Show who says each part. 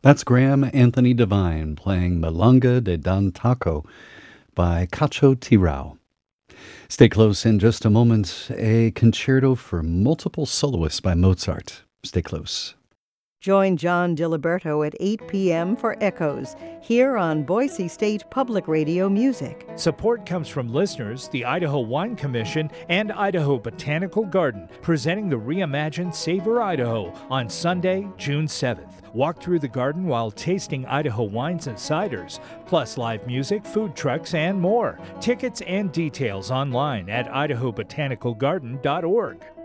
Speaker 1: That's Graham Anthony Devine playing Milonga de Dan Taco by Cacho Tirao. Stay close in just a moment. A concerto for multiple soloists by Mozart. Stay close.
Speaker 2: Join John Diliberto at 8 p.m. for Echoes, here on Boise State Public Radio Music.
Speaker 3: Support comes from listeners, the Idaho Wine Commission, and Idaho Botanical Garden, presenting the reimagined Savor Idaho on Sunday, June 7th. Walk through the garden while tasting Idaho wines and ciders, plus live music, food trucks, and more. Tickets and details online at idahobotanicalgarden.org.